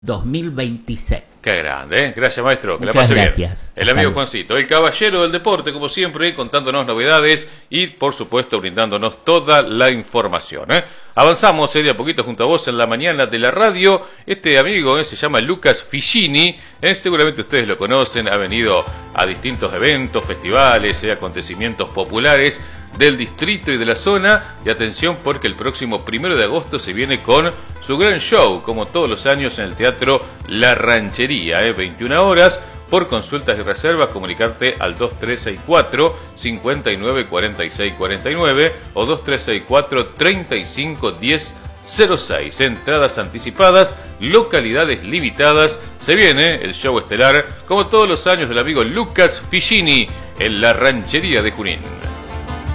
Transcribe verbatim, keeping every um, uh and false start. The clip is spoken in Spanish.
dos mil veintiséis. Qué grande, ¿eh? Gracias, maestro, que Muchas la pase gracias. bien. El amigo Juancito, el caballero del deporte, como siempre, contándonos novedades y, por supuesto, brindándonos toda la información, ¿eh? Avanzamos eh, de a poquito junto a vos en la mañana de la radio. Este amigo eh, se llama Lucas Figini, eh, seguramente ustedes lo conocen, ha venido a distintos eventos, festivales, eh, acontecimientos populares del distrito y de la zona. Y atención, porque el próximo primero de agosto se viene con su gran show, como todos los años, en el Teatro La Ranchería, eh, veintiuna horas. Por consultas y reservas, comunicarte al dos tres seis cuatro, cinco nueve cuatro seis cuatro nueve o dos tres seis cuatro, treinta y cinco diez cero seis. Entradas anticipadas, localidades limitadas. Se viene el show estelar, como todos los años, del amigo Lucas Figini en La Ranchería de Junín.